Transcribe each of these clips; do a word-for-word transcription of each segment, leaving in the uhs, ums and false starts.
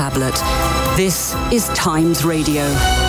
tablet. This is Times Radio.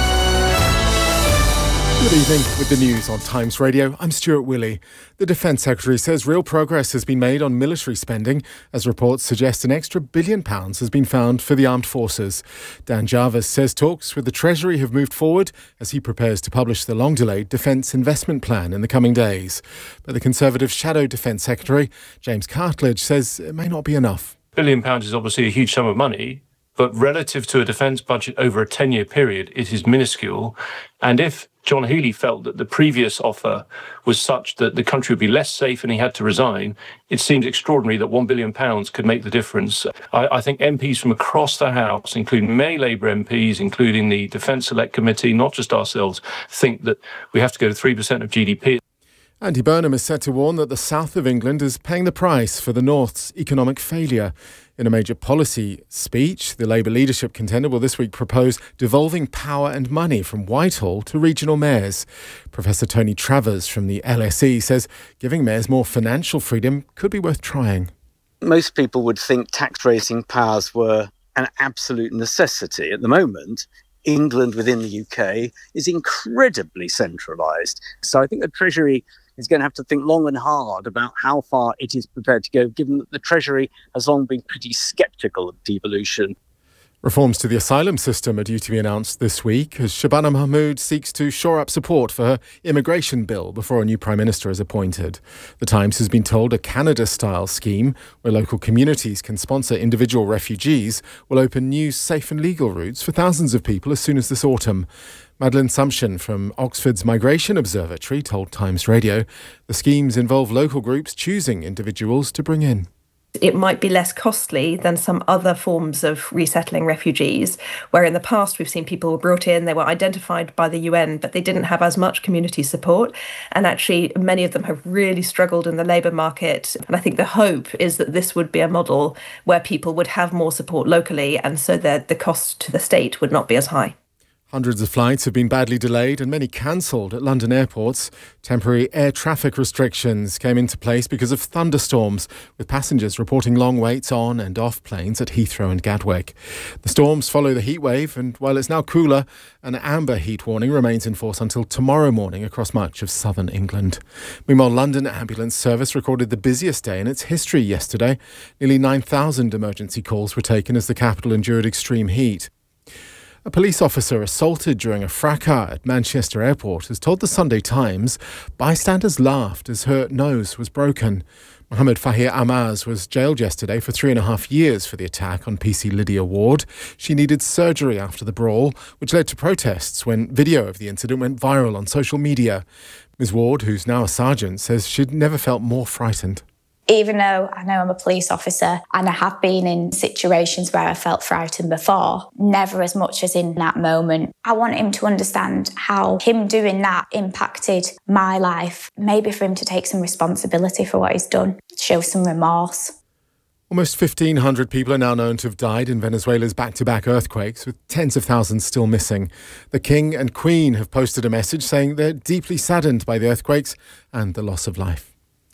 Good evening. With the news on Times Radio, I'm Stuart Willey. The Defence Secretary says real progress has been made on military spending as reports suggest an extra billion pounds has been found for the armed forces. Dan Jarvis says talks with the Treasury have moved forward as he prepares to publish the long-delayed Defence Investment Plan in the coming days. But the Conservative Shadow Defence Secretary, James Cartledge, says it may not be enough. A billion pounds is obviously a huge sum of money, but relative to a defence budget over a ten-year period, it is minuscule. And if John Healey felt that the previous offer was such that the country would be less safe and he had to resign, it seems extraordinary that one billion pounds could make the difference. I, I think M Ps from across the House, including many Labour M Ps, including the Defence Select Committee, not just ourselves, think that we have to go to three percent of G D P. Andy Burnham is set to warn that the south of England is paying the price for the north's economic failure. In a major policy speech, the Labour leadership contender will this week propose devolving power and money from Whitehall to regional mayors. Professor Tony Travers from the L S E says giving mayors more financial freedom could be worth trying. Most people would think tax-raising powers were an absolute necessity. At the moment, England within the U K is incredibly centralised. So I think the Treasury is going to have to think long and hard about how far it is prepared to go, given that the Treasury has long been pretty sceptical of devolution. Reforms to the asylum system are due to be announced this week as Shabana Mahmood seeks to shore up support for her immigration bill before a new Prime Minister is appointed. The Times has been told a Canada-style scheme where local communities can sponsor individual refugees will open new safe and legal routes for thousands of people as soon as this autumn. Madeleine Sumption from Oxford's Migration Observatory told Times Radio the schemes involve local groups choosing individuals to bring in. It might be less costly than some other forms of resettling refugees, where in the past we've seen people were brought in, they were identified by the U N, but they didn't have as much community support. And actually, many of them have really struggled in the labour market. And I think the hope is that this would be a model where people would have more support locally, and so that the cost to the state would not be as high. Hundreds of flights have been badly delayed and many cancelled at London airports. Temporary air traffic restrictions came into place because of thunderstorms, with passengers reporting long waits on and off planes at Heathrow and Gatwick. The storms follow the heatwave, and while it's now cooler, an amber heat warning remains in force until tomorrow morning across much of southern England. Meanwhile, London Ambulance Service recorded the busiest day in its history yesterday. Nearly nine thousand emergency calls were taken as the capital endured extreme heat. A police officer assaulted during a fracas at Manchester Airport has told the Sunday Times bystanders laughed as her nose was broken. Mohammed Fahir Amaz was jailed yesterday for three and a half years for the attack on P C Lydia Ward. She needed surgery after the brawl, which led to protests when video of the incident went viral on social media. Miz Ward, who's now a sergeant, says she'd never felt more frightened. Even though I know I'm a police officer and I have been in situations where I felt frightened before, never as much as in that moment. I want him to understand how him doing that impacted my life. Maybe for him to take some responsibility for what he's done, show some remorse. Almost fifteen hundred people are now known to have died in Venezuela's back-to-back earthquakes, with tens of thousands still missing. The King and Queen have posted a message saying they're deeply saddened by the earthquakes and the loss of life.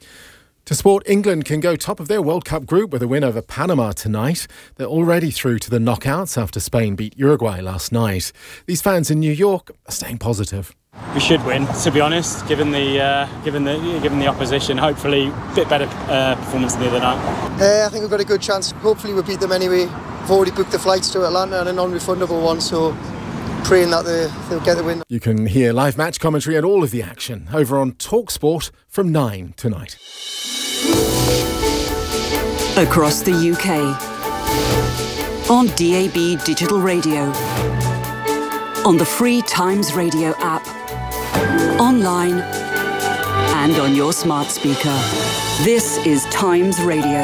To sport, England can go top of their World Cup group with a win over Panama tonight. They're already through to the knockouts after Spain beat Uruguay last night. These fans in New York are staying positive. We should win, to be honest, given the uh, given the given the opposition. Hopefully, a bit better uh, performance than the other night. Uh, I think we've got a good chance. Hopefully, we'll beat them anyway. We've already booked the flights to Atlanta and a non-refundable one, so praying that they, they'll get the win. You can hear live match commentary and all of the action over on TalkSport from nine tonight. Across the U K, on D A B Digital Radio, on the free Times Radio app, online and on your smart speaker. This is Times Radio.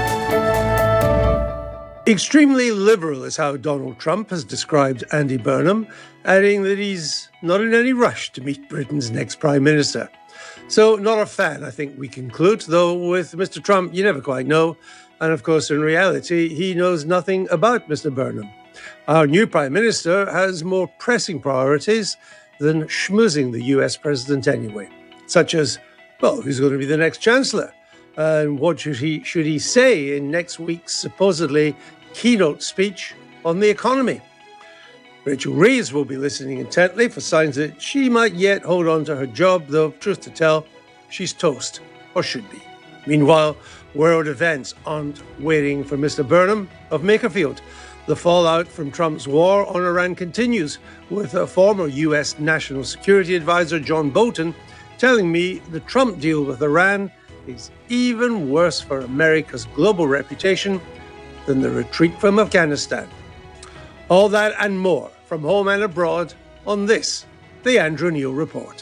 Extremely liberal is how Donald Trump has described Andy Burnham, adding that he's not in any rush to meet Britain's next Prime Minister. So, not a fan, I think we conclude, though with Mister Trump, you never quite know. And of course, in reality, he knows nothing about Mister Burnham. Our new Prime Minister has more pressing priorities than schmoozing the U S president anyway, such as, well, who's going to be the next Chancellor? And what should he should he say in next week's supposedly keynote speech on the economy. Rachel Reeves will be listening intently for signs that she might yet hold on to her job, though, truth to tell, she's toast, or should be. Meanwhile, world events aren't waiting for Mister Burnham of Makerfield. The fallout from Trump's war on Iran continues, with a former U S National Security Advisor John Bolton telling me the Trump deal with Iran is even worse for America's global reputation than the retreat from Afghanistan. All that and more from home and abroad on this, The Andrew Neil Report.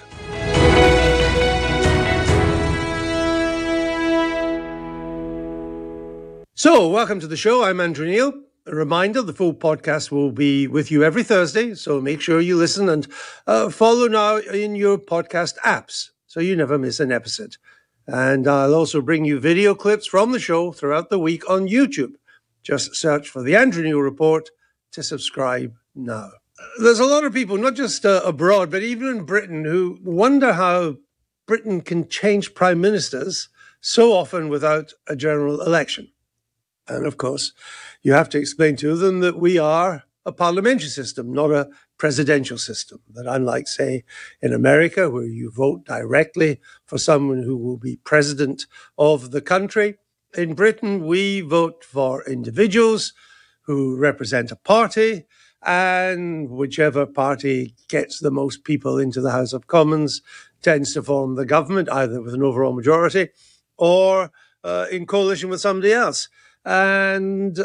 So, welcome to the show. I'm Andrew Neil. A reminder, the full podcast will be with you every Thursday, so make sure you listen and uh, follow now in your podcast apps so you never miss an episode. And I'll also bring you video clips from the show throughout the week on YouTube. Just search for The Andrew Neil Report to subscribe now. There's a lot of people, not just uh, abroad, but even in Britain, who wonder how Britain can change prime ministers so often without a general election. And of course, you have to explain to them that we are a parliamentary system, not a presidential system. That unlike, say, in America, where you vote directly for someone who will be president of the country, in Britain, we vote for individuals who represent a party, and whichever party gets the most people into the House of Commons tends to form the government, either with an overall majority or uh, in coalition with somebody else. And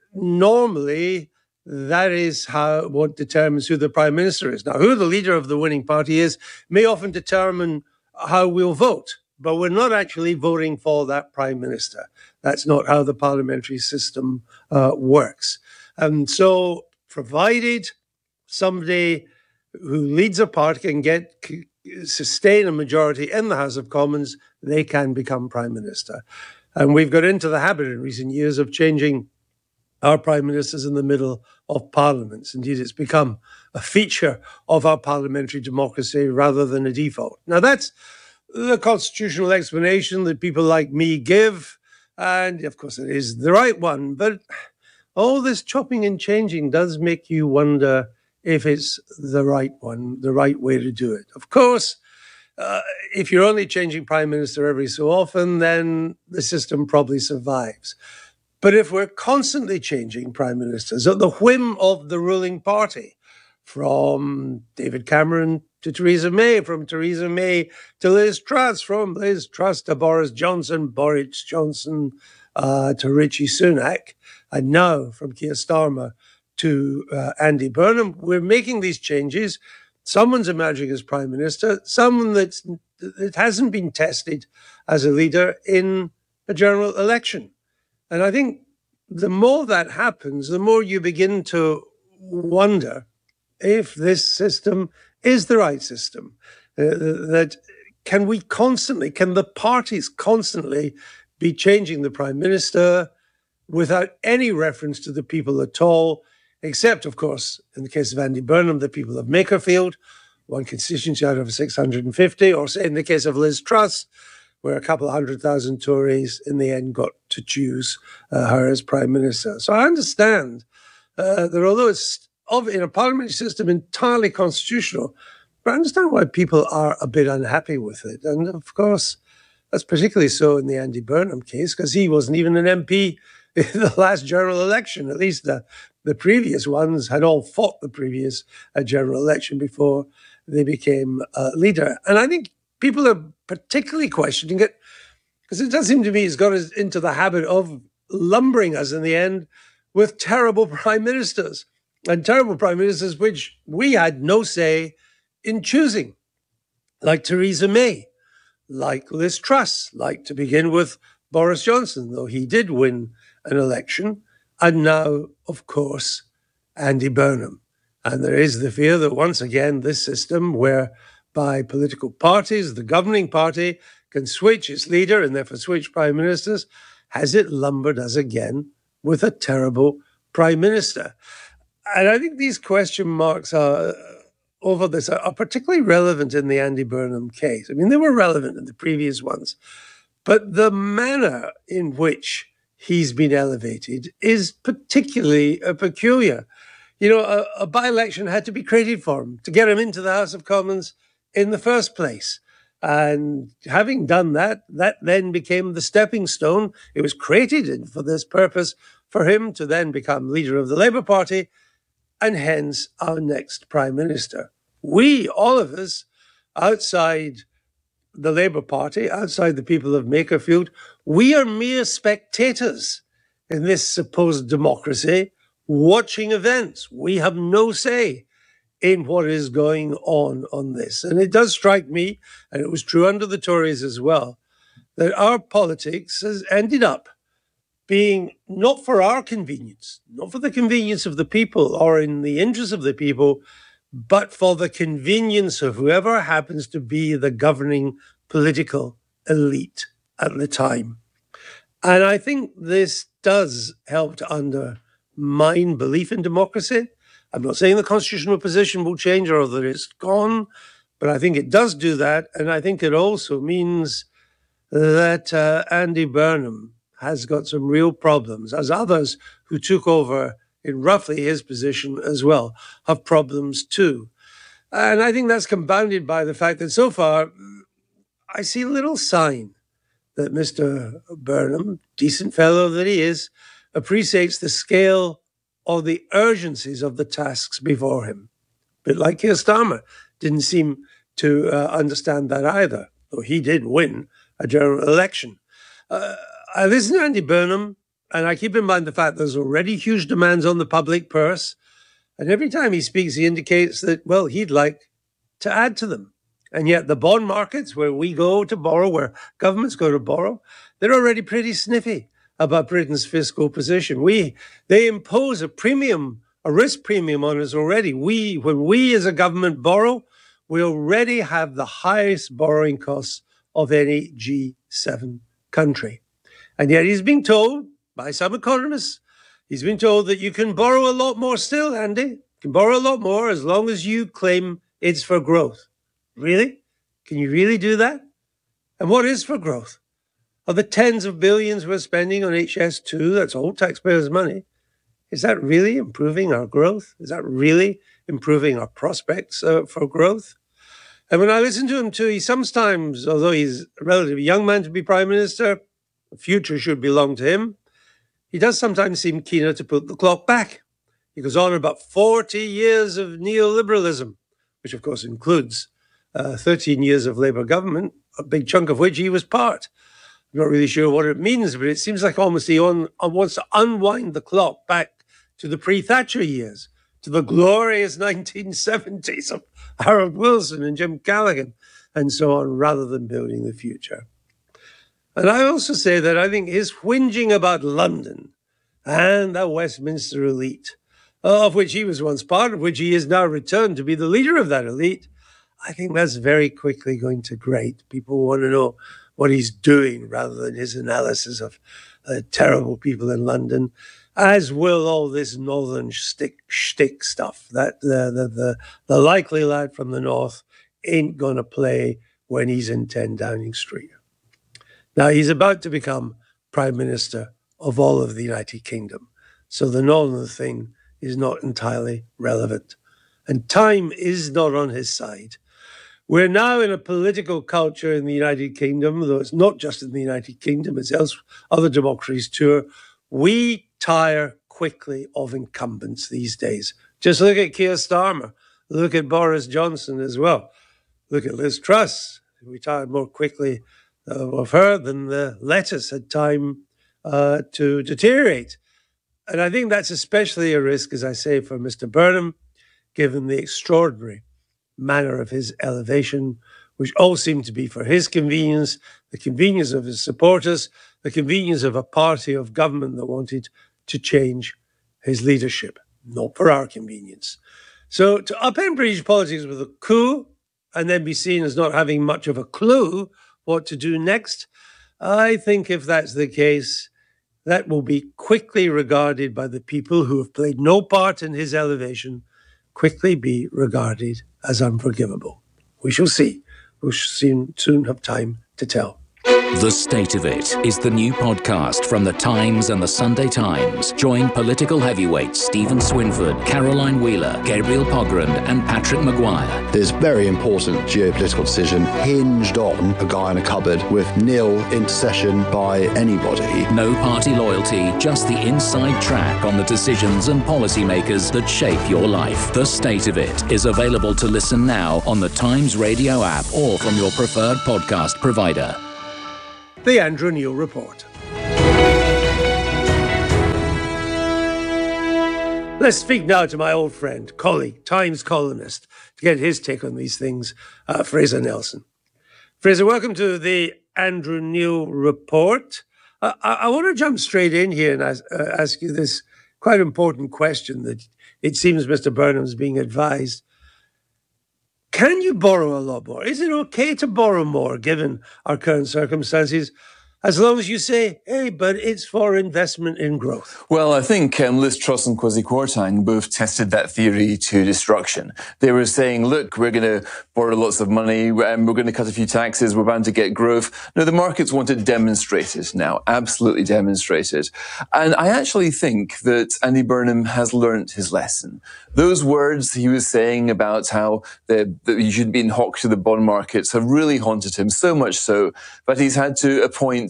normally, that is how what determines who the prime minister is. Now, who the leader of the winning party is may often determine how we'll vote, but we're not actually voting for that prime minister. That's not how the parliamentary system uh, works. And so, provided somebody who leads a party can get sustain a majority in the House of Commons, they can become prime minister. And we've got into the habit in recent years of changing our prime ministers in the middle of parliaments. Indeed, it's become a feature of our parliamentary democracy rather than a default. Now, that's the constitutional explanation that people like me give. And of course, it is the right one. But all this chopping and changing does make you wonder if it's the right one, the right way to do it. Of course, Uh, if you're only changing prime minister every so often, then the system probably survives. But if we're constantly changing prime ministers at the whim of the ruling party, from David Cameron to Theresa May, from Theresa May to Liz Truss, from Liz Truss to Boris Johnson, Boris Johnson uh, to Rishi Sunak, and now from Keir Starmer to uh, Andy Burnham, we're making these changes. Someone's emerging as prime minister, someone that's, that hasn't been tested as a leader in a general election. And I think the more that happens, the more you begin to wonder if this system is the right system. Uh, that can we constantly, can the parties constantly be changing the prime minister without any reference to the people at all? Except, of course, in the case of Andy Burnham, the people of Makerfield, one constituency out of six hundred fifty, or say in the case of Liz Truss, where a couple of hundred thousand Tories in the end got to choose uh, her as prime minister. So I understand uh, that although it's of, in a parliamentary system entirely constitutional, but I understand why people are a bit unhappy with it. And of course, that's particularly so in the Andy Burnham case, because he wasn't even an M P in the last general election. At least the The previous ones had all fought the previous uh, general election before they became uh, leader. And I think people are particularly questioning it because it does seem to me it's got us into the habit of lumbering us in the end with terrible prime ministers and terrible prime ministers which we had no say in choosing, like Theresa May, like Liz Truss, like to begin with Boris Johnson, though he did win an election. And now, of course, Andy Burnham. And there is the fear that once again, this system whereby political parties, the governing party, can switch its leader and therefore switch prime ministers, has it lumbered us again with a terrible prime minister? And I think these question marks are over this are particularly relevant in the Andy Burnham case. I mean, they were relevant in the previous ones, but the manner in which he's been elevated is particularly uh, peculiar. You know, a, a by-election had to be created for him to get him into the House of Commons in the first place. And having done that, that then became the stepping stone. It was created for this purpose for him to then become leader of the Labour Party and hence our next Prime Minister. We, all of us, outside the Labour Party, outside the people of Makerfield, we are mere spectators in this supposed democracy, watching events. We have no say in what is going on on this. And it does strike me, and it was true under the Tories as well, that our politics has ended up being not for our convenience, not for the convenience of the people or in the interest of the people, but for the convenience of whoever happens to be the governing political elite at the time. And I think this does help to undermine belief in democracy. I'm not saying the constitutional position will change or that it's gone, but I think it does do that. And I think it also means that uh, Andy Burnham has got some real problems, as others who took over in roughly his position as well have problems too. And I think that's compounded by the fact that so far I see little sign that Mister Burnham, decent fellow that he is, appreciates the scale or the urgencies of the tasks before him. A bit like Keir Starmer didn't seem to uh, understand that either, though he did win a general election. Uh, I listen to Andy Burnham, and I keep in mind the fact there's already huge demands on the public purse. And every time he speaks, he indicates that, well, he'd like to add to them. And yet the bond markets where we go to borrow, where governments go to borrow, they're already pretty sniffy about Britain's fiscal position. We, they impose a premium, a risk premium on us already. We, when we as a government borrow, we already have the highest borrowing costs of any G seven country. And yet he's being told by some economists, he's been told that you can borrow a lot more still, Andy. You can borrow a lot more as long as you claim it's for growth. Really? Can you really do that? And what is for growth? Are the tens of billions we're spending on H S two, that's all taxpayers' money, is that really improving our growth? Is that really improving our prospects uh, for growth? And when I listen to him too, he sometimes, although he's a relatively young man to be Prime Minister, the future should belong to him, he does sometimes seem keener to put the clock back. He goes on about forty years of neoliberalism, which of course includes uh, thirteen years of Labour government, a big chunk of which he was part. I'm not really sure what it means, but it seems like almost he on, on wants to unwind the clock back to the pre-Thatcher years, to the glorious nineteen seventies of Harold Wilson and Jim Callaghan and so on, rather than building the future. And I also say that I think his whinging about London and the Westminster elite, of which he was once part, of which he is now returned to be the leader of that elite, I think that's very quickly going to grate. People want to know what he's doing rather than his analysis of uh, terrible people in London, as will all this northern stick shtick stuff that the, the, the, the likely lad from the north ain't going to play when he's in ten Downing Street. Now, he's about to become Prime Minister of all of the United Kingdom, so the northern thing is not entirely relevant. And time is not on his side. We're now in a political culture in the United Kingdom, though it's not just in the United Kingdom, it's else, other democracies too. We tire quickly of incumbents these days. Just look at Keir Starmer. Look at Boris Johnson as well. Look at Liz Truss. We tired more quickly of her than the lettuce had time uh, to deteriorate. And I think that's especially a risk, as I say, for Mister Burnham, given the extraordinary manner of his elevation, which all seemed to be for his convenience, the convenience of his supporters, the convenience of a party of government that wanted to change his leadership, not for our convenience. So to upend British politics with a coup and then be seen as not having much of a clue what to do next, I think if that's the case, that will be quickly regarded by the people who have played no part in his elevation, quickly be regarded as unforgivable. We shall see. We'll soon, soon have time to tell. The State of It is the new podcast from The Times and The Sunday Times. Join political heavyweights Stephen Swinford, Caroline Wheeler, Gabriel Pogrund and Patrick Maguire. This very important geopolitical decision hinged on a guy in a cupboard with nil intercession by anybody. No party loyalty, just the inside track on the decisions and policymakers that shape your life. The State of It is available to listen now on the Times Radio app or from your preferred podcast provider. The Andrew Neil Report. Let's speak now to my old friend, colleague, Times columnist, to get his take on these things, uh, Fraser Nelson. Fraser, welcome to the Andrew Neil Report. Uh, I, I want to jump straight in here and ask, uh, ask you this quite important question that it seems Mister Burnham's being advised. Can you borrow a lot more? Is it okay to borrow more given our current circumstances, as long as you say, hey, but it's for investment in growth? Well, I think um, Liz Truss and Kwasi Kwarteng both tested that theory to destruction. They were saying, look, we're going to borrow lots of money, and we're going to cut a few taxes, we're bound to get growth. No, the markets want it demonstrated now, absolutely demonstrated. And I actually think that Andy Burnham has learnt his lesson. Those words he was saying about how the, that you shouldn't be in hock to the bond markets have really haunted him, so much so that he's had to appoint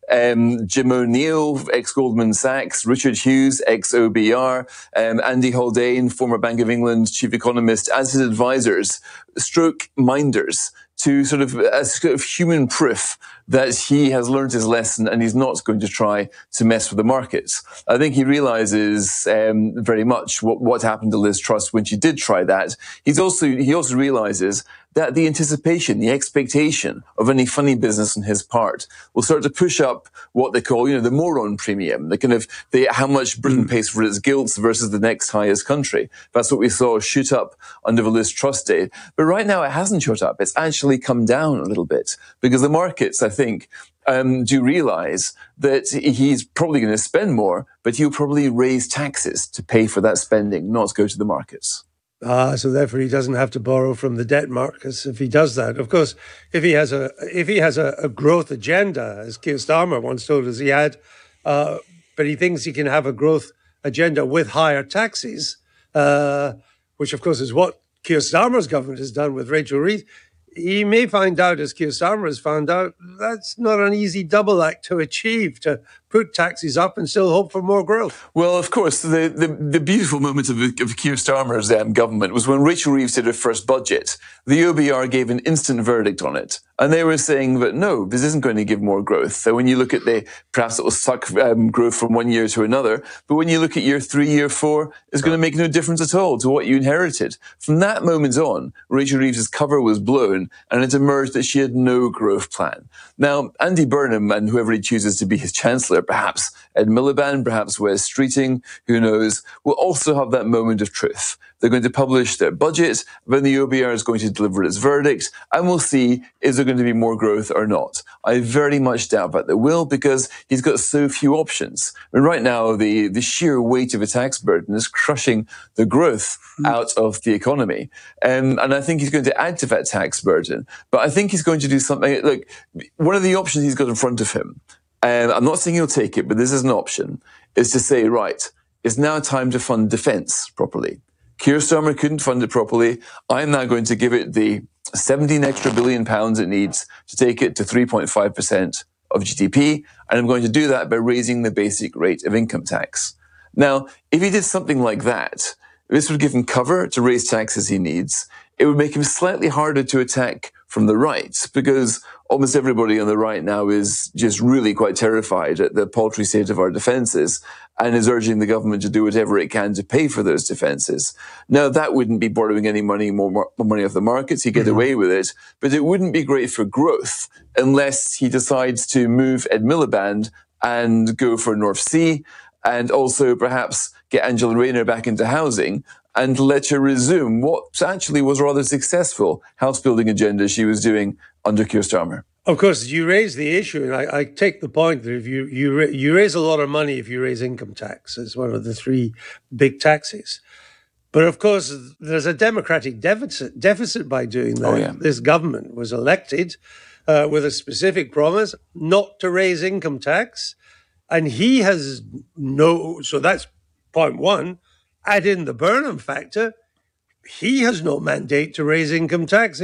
Um, Jim O'Neill, ex-Goldman Sachs, Richard Hughes, ex-O B R, um, Andy Haldane, former Bank of England chief economist, as his advisors, stroke minders, to sort of, as sort of human proof that he has learned his lesson and he's not going to try to mess with the markets. I think he realizes um, very much what, what happened to Liz Truss when she did try that. He's also he also realizes that the anticipation, the expectation of any funny business on his part will start to push up what they call, you know, the moron premium, the kind of the how much Britain pays for its guilt versus the next highest country. That's what we saw shoot up under the Liz Truss day. But right now it hasn't shot up. It's actually come down a little bit because the markets, I think, um, do realize that he's probably going to spend more, but he'll probably raise taxes to pay for that spending, not go to the markets. Ah, so therefore he doesn't have to borrow from the debt markets if he does that. Of course, if he has a if he has a, a growth agenda, as Keir Starmer once told us he had, uh, but he thinks he can have a growth agenda with higher taxes, uh, which of course is what Keir Starmer's government has done with Rachel Reeves. He may find out, as Keir Starmer has found out, that's not an easy double act to achieve, to put taxes up and still hope for more growth. Well, of course, the, the, the beautiful moment of, of Keir Starmer's um, government was when Rachel Reeves did her first budget. The O B R gave an instant verdict on it. And they were saying that, no, this isn't going to give more growth. So when you look at the, perhaps it will suck um, growth from one year to another. But when you look at year three, year four, it's going to make no difference at all to what you inherited. From that moment on, Rachel Reeves' cover was blown and it emerged that she had no growth plan. Now, Andy Burnham and whoever he chooses to be his chancellor, perhaps Ed Miliband, perhaps Wes Streeting, who knows, will also have that moment of truth. They're going to publish their budget, then the O B R is going to deliver its verdict, and we'll see, is there going to be more growth or not? I very much doubt that there will, because he's got so few options. I mean, right now, the, the sheer weight of a tax burden is crushing the growth mm. out of the economy. Um, and I think he's going to add to that tax burden. But I think he's going to do something, look, one of the options he's got in front of him, and I'm not saying he'll take it, but this is an option, is to say, right, it's now time to fund defence properly. Keir Starmer couldn't fund it properly. I'm now going to give it the seventeen extra billion pounds it needs to take it to three point five percent of G D P. And I'm going to do that by raising the basic rate of income tax. Now, if he did something like that, this would give him cover to raise taxes he needs. It would make him slightly harder to attack from the right, because almost everybody on the right now is just really quite terrified at the paltry state of our defences and is urging the government to do whatever it can to pay for those defences. Now, that wouldn't be borrowing any money, more, more money off the markets. He'd get mm-hmm. away with it, but it wouldn't be great for growth unless he decides to move Ed Miliband and go for North Sea, and also perhaps get Angela Rayner back into housing and let her resume what actually was a rather successful house-building agenda she was doing under Keir Starmer. Of course, you raise the issue, and I, I take the point that if you you, you raise a lot of money if you raise income tax. It's one of the three big taxes. But of course, there's a democratic deficit, deficit by doing that. Oh, yeah. This government was elected uh, with a specific promise not to raise income tax. And he has no, so that's point one. Add in the Burnham factor. He has no mandate to raise income tax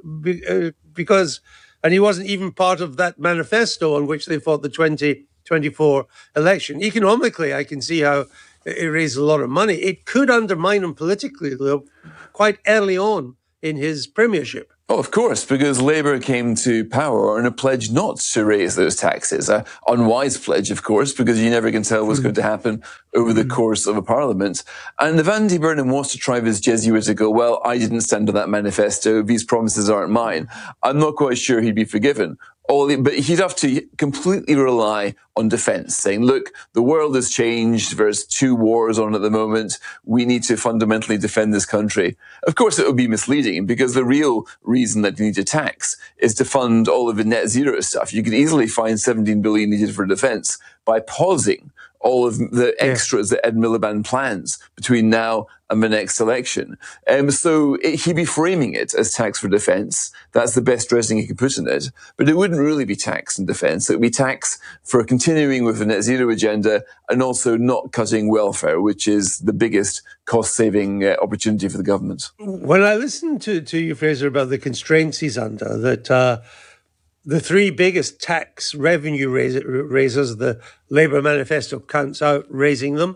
because, and he wasn't even part of that manifesto on which they fought the twenty twenty-four election. Economically, I can see how it raises a lot of money. It could undermine him politically, though, quite early on in his premiership. Oh, of course, because Labour came to power on a pledge not to raise those taxes. An unwise pledge, of course, because you never can tell what's mm. going to happen over the course of a parliament. And if Andy Burnham wants to try this Jesuitical, well, I didn't stand on that manifesto, these promises aren't mine, I'm not quite sure he'd be forgiven. All the, but he'd have to completely rely on defence, saying, look, the world has changed. There's two wars on at the moment. We need to fundamentally defend this country. Of course, it would be misleading because the real reason that you need to tax is to fund all of the net zero stuff. You could easily find seventeen billion needed for defence by pausing all of the extras yeah. that Ed Miliband plans between now and the next election. Um, so it, he'd be framing it as tax for defence. That's the best dressing he could put in it. But it wouldn't really be tax in defence. It would be tax for continuing with the net zero agenda and also not cutting welfare, which is the biggest cost-saving uh, opportunity for the government. When I listened to, to you, Fraser, about the constraints he's under, that uh, the three biggest tax revenue raisers, the Labour manifesto counts out raising them.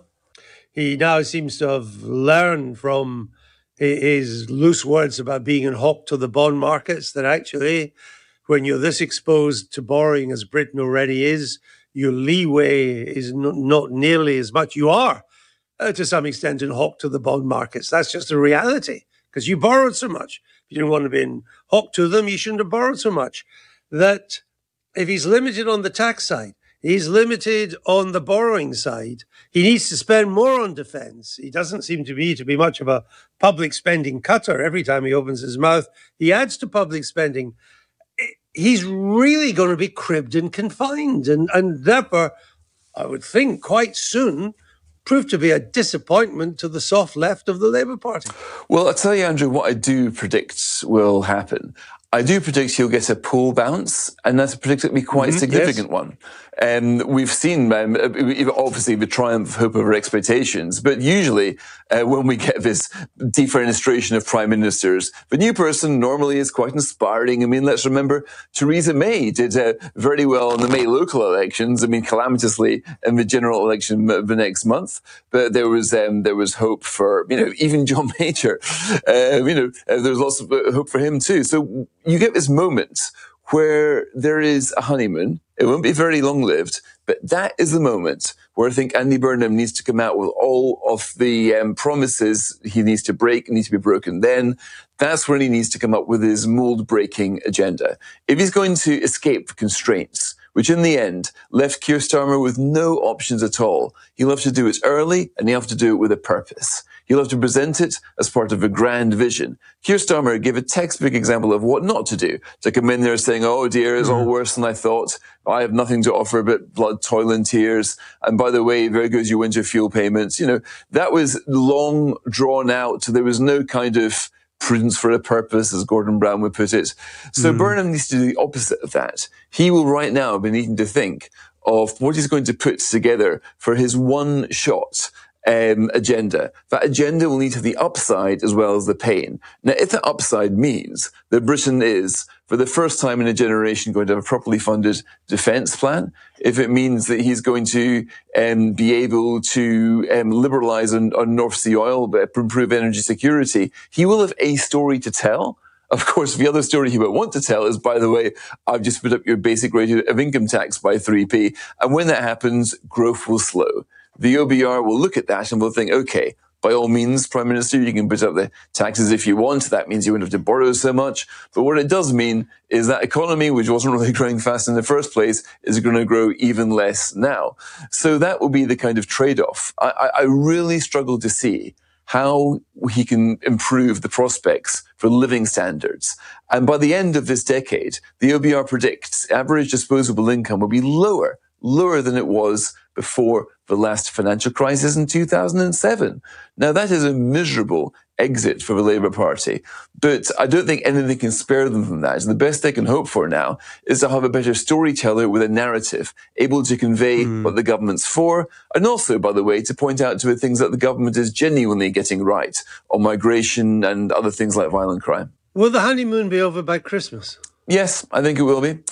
He now seems to have learned from his loose words about being an hawk to the bond markets that actually, when you're this exposed to borrowing as Britain already is, your leeway is not, not nearly as much. You are, uh, to some extent, an hawk to the bond markets. That's just a reality because you borrowed so much. If you didn't want to be in hawk to them, you shouldn't have borrowed so much. That if he's limited on the tax side, he's limited on the borrowing side, he needs to spend more on defence. He doesn't seem to me to be much of a public spending cutter. Every time he opens his mouth, he adds to public spending. He's really going to be cribbed and confined. And, and therefore, I would think quite soon, prove to be a disappointment to the soft left of the Labour Party. Well, I'll tell you, Andrew, what I do predict will happen. I do predict he'll get a poll bounce, and that's predicted to be quite mm-hmm, a significant yes. one. Um, we've seen, um, obviously, the triumph of hope over expectations, but usually uh, when we get this defenestration of prime ministers, the new person normally is quite inspiring. I mean, let's remember Theresa May did uh, very well in the May local elections. I mean, calamitously in the general election the next month, but there was um, there was hope for, you know, even John Major. Uh, you know, uh, there was lots of hope for him too. So you get this moment where there is a honeymoon. It won't be very long-lived, but that is the moment where I think Andy Burnham needs to come out with all of the um, promises he needs to break, need to be broken. Then that's when he needs to come up with his mold-breaking agenda. If he's going to escape the constraints, which in the end left Keir Starmer with no options at all, he'll have to do it early and he'll have to do it with a purpose. He'll have to present it as part of a grand vision. Keir Starmer gave a textbook example of what not to do. To come in there saying, oh dear, it's all worse than I thought. I have nothing to offer but blood, toil and tears. And by the way, there goes your winter fuel payments. You know, that was long drawn out. There was no kind of prudence for a purpose, as Gordon Brown would put it. So mm. Burnham needs to do the opposite of that. He will right now be needing to think of what he's going to put together for his one shot Um, agenda. That agenda will need to have the upside as well as the pain. Now, if the upside means that Britain is, for the first time in a generation, going to have a properly funded defence plan, if it means that he's going to um, be able to um, liberalise on, on North Sea oil, but improve energy security, he will have a story to tell. Of course, the other story he would want to tell is, by the way, I've just put up your basic rate of income tax by three p. And when that happens, growth will slow. The O B R will look at that and will think, okay, by all means, Prime Minister, you can put up the taxes if you want. That means you won't have to borrow so much. But what it does mean is that economy, which wasn't really growing fast in the first place, is going to grow even less now. So that will be the kind of trade-off. I, I really struggle to see how he can improve the prospects for living standards. And by the end of this decade, the O B R predicts average disposable income will be lower, lower than it was before the last financial crisis in two thousand seven. Now, that is a miserable exit for the Labour Party, but I don't think anything can spare them from that. The best they can hope for now is to have a better storyteller with a narrative, able to convey mm. what the government's for, and also, by the way, to point out to the things that the government is genuinely getting right on migration and other things like violent crime. Will the honeymoon be over by Christmas? Yes, I think it will be.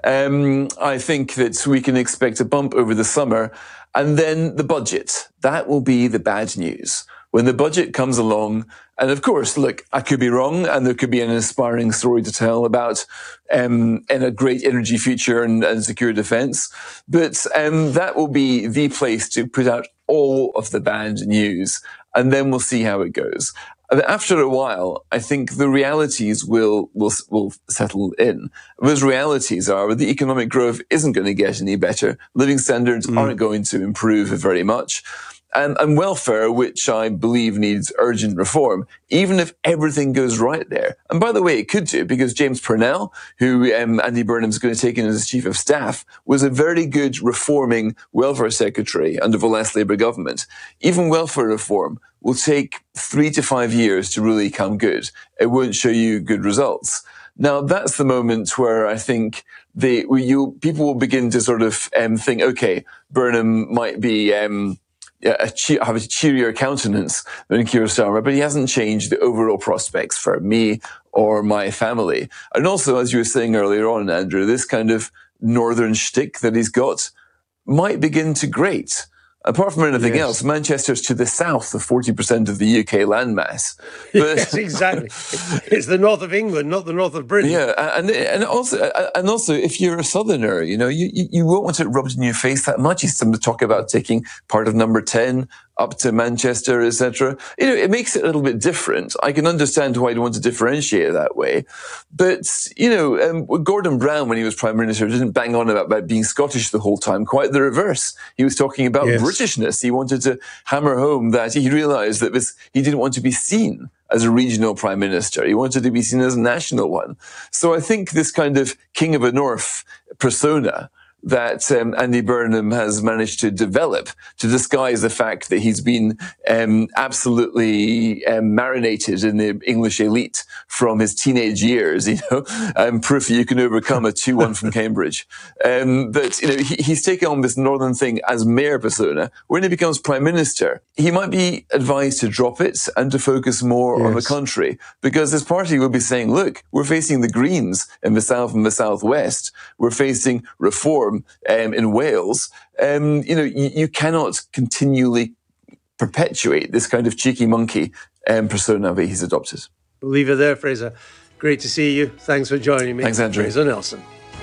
Um, I think that we can expect a bump over the summer. And then the budget. That will be the bad news. When the budget comes along, and of course, look, I could be wrong, and there could be an inspiring story to tell about um, and a great energy future and, and secure defence. But um, that will be the place to put out all of the bad news, and then we'll see how it goes. After a while, I think the realities will, will, will settle in. Those realities are that the economic growth isn't going to get any better. Living standards mm. aren't going to improve very much. And, and welfare, which I believe needs urgent reform, even if everything goes right there. And by the way, it could do, because James Purnell, who um, Andy Burnham's going to take in as Chief of Staff, was a very good reforming welfare secretary under the last Labour government. Even welfare reform will take three to five years to really come good. It won't show you good results. Now, that's the moment where I think they, you, people will begin to sort of um, think, okay, Burnham might be... Um, A che- have a cheerier countenance than Keir Starmer, but he hasn't changed the overall prospects for me or my family. And also, as you were saying earlier on, Andrew, this kind of northern shtick that he's got might begin to grate. Apart from anything yes. else, Manchester's to the south of forty percent of the U K landmass. But yes, exactly. It's the north of England, not the north of Britain. Yeah, and and also, and also, if you're a southerner, you know, you, you won't want it rubbed in your face that much. You still talk about taking part of number ten up to Manchester, et cetera. You know, it makes it a little bit different. I can understand why you'd want to differentiate that way. But, you know, um, Gordon Brown, when he was Prime Minister, didn't bang on about, about being Scottish the whole time. Quite the reverse. He was talking about yes. Britishness. He wanted to hammer home that he realised that this, he didn't want to be seen as a regional Prime Minister. He wanted to be seen as a national one. So I think this kind of King of the North persona that um, Andy Burnham has managed to develop to disguise the fact that he's been um, absolutely um, marinated in the English elite from his teenage years, you know, um, proof that you can overcome a two one from Cambridge. Um, but, you know, he, he's taken on this northern thing as mayor persona. When he becomes Prime Minister, he might be advised to drop it and to focus more yes. on the country, because his party will be saying, look, we're facing the Greens in the south and the southwest. We're facing reform Um, in Wales. Um, you know, you, you cannot continually perpetuate this kind of cheeky monkey um, persona that he's adopted. We'll leave it there, Fraser. Great to see you. Thanks for joining me. Thanks, Andrew. Fraser Nelson.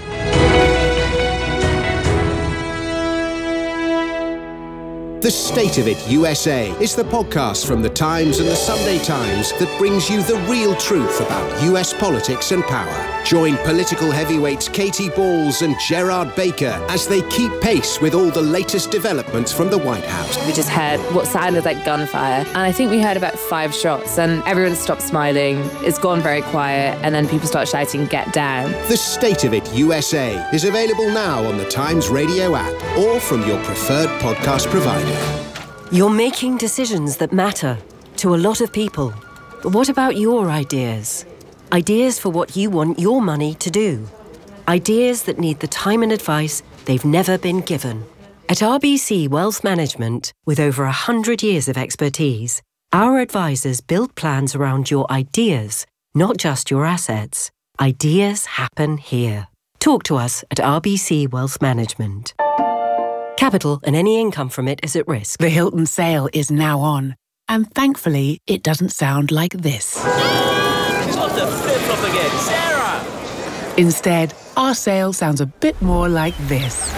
The State of It U S A is the podcast from The Times and The Sunday Times that brings you the real truth about U S politics and power. Join political heavyweights Katie Balls and Gerard Baker as they keep pace with all the latest developments from the White House. We just heard what sounded like gunfire, and I think we heard about five shots, and everyone stopped smiling. It's gone very quiet, and then people start shouting, "Get down." The State of It U S A is available now on the Times Radio app or from your preferred podcast provider. You're making decisions that matter to a lot of people. But what about your ideas? Ideas for what you want your money to do. Ideas that need the time and advice they've never been given. At R B C Wealth Management, with over one hundred years of expertise, our advisors build plans around your ideas, not just your assets. Ideas happen here. Talk to us at R B C Wealth Management. Capital and any income from it is at risk. The Hilton sale is now on, and thankfully, it doesn't sound like this. What the flip-flop again, Sarah? Instead, our sale sounds a bit more like this.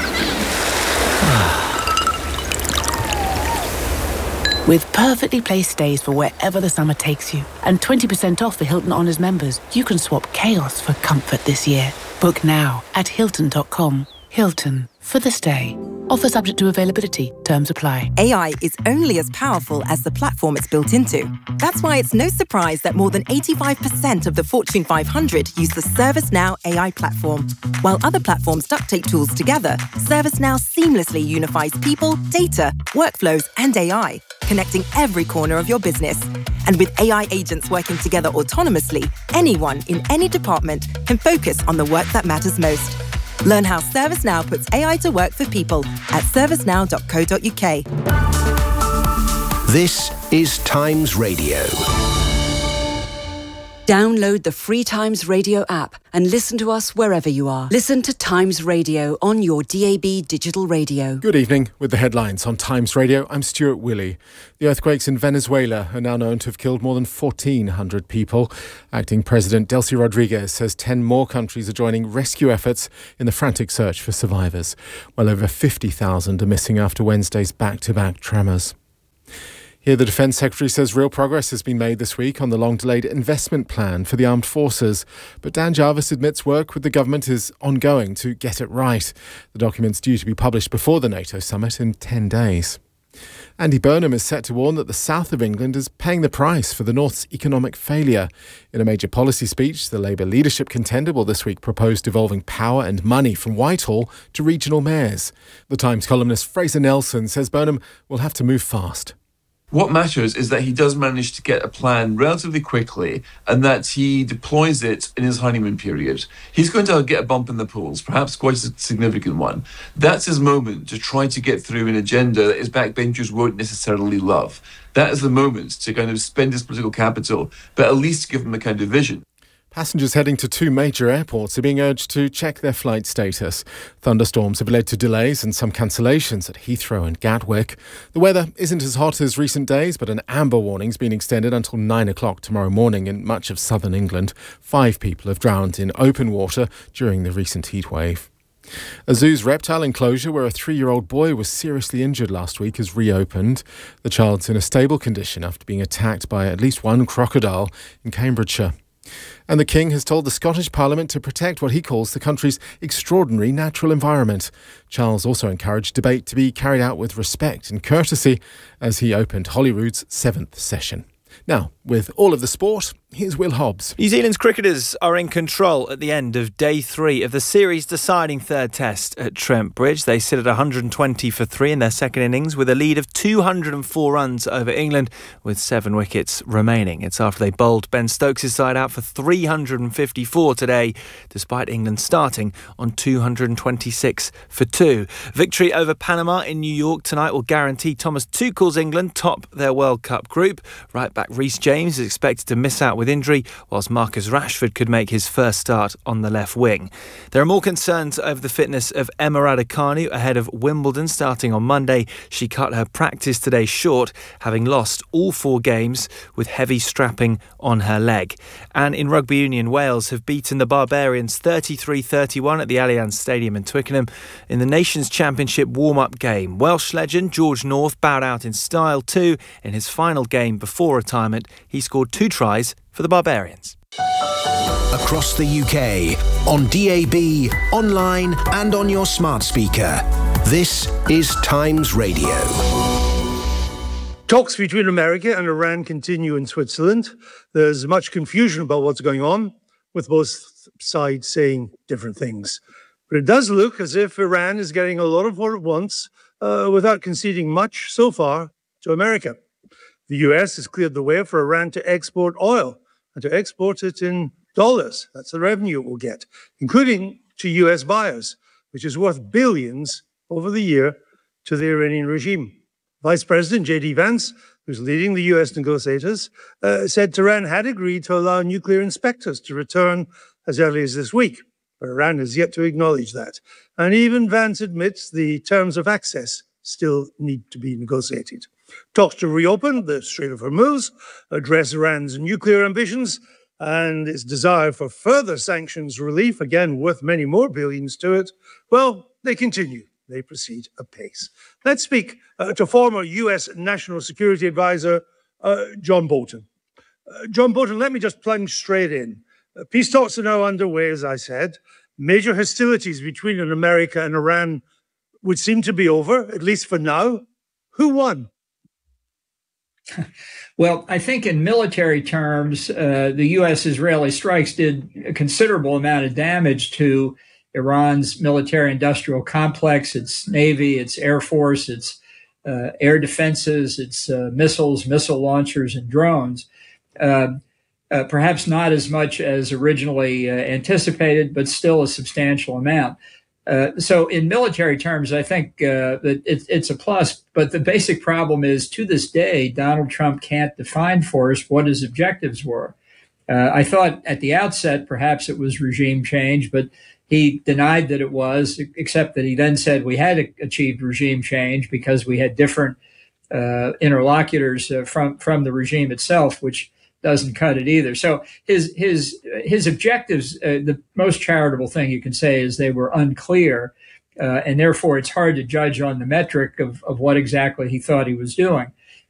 With perfectly placed stays for wherever the summer takes you, and twenty percent off for Hilton Honors members, you can swap chaos for comfort this year. Book now at Hilton dot com. Hilton for the stay. Offer subject to availability. Terms apply. A I is only as powerful as the platform it's built into. That's why it's no surprise that more than eighty-five percent of the Fortune five hundred use the ServiceNow A I platform. While other platforms duct tape tools together, ServiceNow seamlessly unifies people, data, workflows, and A I, connecting every corner of your business. And with A I agents working together autonomously, anyone in any department can focus on the work that matters most. Learn how ServiceNow puts A I to work for people at servicenow dot co dot uk. This is Times Radio. Download the free Times Radio app and listen to us wherever you are. Listen to Times Radio on your D A B digital radio. Good evening. With the headlines on Times Radio, I'm Stuart Willey. The earthquakes in Venezuela are now known to have killed more than fourteen hundred people. Acting President Delcy Rodriguez says ten more countries are joining rescue efforts in the frantic search for survivors. Well over fifty thousand are missing after Wednesday's back-to-back tremors. Here, the Defence Secretary says real progress has been made this week on the long-delayed investment plan for the armed forces. But Dan Jarvis admits work with the government is ongoing to get it right. The document's due to be published before the NATO summit in ten days. Andy Burnham is set to warn that the south of England is paying the price for the north's economic failure. In a major policy speech, the Labour leadership contender will this week propose devolving power and money from Whitehall to regional mayors. The Times columnist Fraser Nelson says Burnham will have to move fast. What matters is that he does manage to get a plan relatively quickly and that he deploys it in his honeymoon period. He's going to get a bump in the polls, perhaps quite a significant one. That's his moment to try to get through an agenda that his backbenchers won't necessarily love. That is the moment to kind of spend his political capital, but at least give him a kind of vision. Passengers heading to two major airports are being urged to check their flight status. Thunderstorms have led to delays and some cancellations at Heathrow and Gatwick. The weather isn't as hot as recent days, but an amber warning's been extended until nine o'clock tomorrow morning in much of southern England. Five people have drowned in open water during the recent heatwave. A zoo's reptile enclosure where a three-year-old boy was seriously injured last week has reopened. The child's in a stable condition after being attacked by at least one crocodile in Cambridgeshire. And the King has told the Scottish Parliament to protect what he calls the country's extraordinary natural environment. Charles also encouraged debate to be carried out with respect and courtesy as he opened Holyrood's seventh session. Now, with all of the sport, here's Will Hobbs. New Zealand's cricketers are in control at the end of day three of the series-deciding third test at Trent Bridge. They sit at one hundred twenty for three in their second innings with a lead of two hundred four runs over England with seven wickets remaining. It's after they bowled Ben Stokes' side out for three hundred fifty-four today, despite England starting on two hundred twenty-six for two. Victory over Panama in New York tonight will guarantee Thomas Tuchel's England top their World Cup group. Right back Reece James is expected to miss out with injury, whilst Marcus Rashford could make his first start on the left wing. There are more concerns over the fitness of Emma Raducanu ahead of Wimbledon starting on Monday. She cut her practice today short, having lost all four games with heavy strapping on her leg. And in rugby union, Wales have beaten the Barbarians thirty-three thirty-one at the Allianz Stadium in Twickenham in the Nations Championship warm-up game. Welsh legend George North bowed out in style too in his final game before retirement. He scored two tries for the Barbarians. Across the U K, on D A B, online and on your smart speaker. This is Times Radio. Talks between America and Iran continue in Switzerland. There's much confusion about what's going on, with both sides saying different things. But it does look as if Iran is getting a lot of what it wants uh, without conceding much so far to America. The U S has cleared the way for Iran to export oil and to export it in dollars. That's the revenue it will get, including to U S buyers, which is worth billions over the year to the Iranian regime. Vice President J D Vance, who's leading the U S negotiators, uh, said Tehran had agreed to allow nuclear inspectors to return as early as this week. But Iran has yet to acknowledge that. And even Vance admits the terms of access still need to be negotiated. Talks to reopen the Strait of Hormuz, address Iran's nuclear ambitions and its desire for further sanctions relief, again worth many more billions to it, well, they continue. They proceed apace. Let's speak uh, to former U S National Security Advisor uh, John Bolton. Uh, John Bolton, let me just plunge straight in. Uh, peace talks are now underway, as I said. Major hostilities between America and Iran would seem to be over, at least for now. Who won? Well, I think in military terms, uh, the U S-Israeli strikes did a considerable amount of damage to Iran's military-industrial complex, its navy, its air force, its uh, air defenses, its uh, missiles, missile launchers, and drones. Uh, uh, perhaps not as much as originally uh, anticipated, but still a substantial amount. Uh, so in military terms, I think uh, that it, it's a plus. But the basic problem is, to this day, Donald Trump can't define for us what his objectives were. Uh, I thought at the outset perhaps it was regime change, but he denied that it was, except that he then said we had achieved regime change because we had different uh, interlocutors uh, from, from the regime itself, which doesn't cut it either. So his his his objectives, uh, the most charitable thing you can say is they were unclear, uh, and therefore it's hard to judge on the metric of, of what exactly he thought he was doing.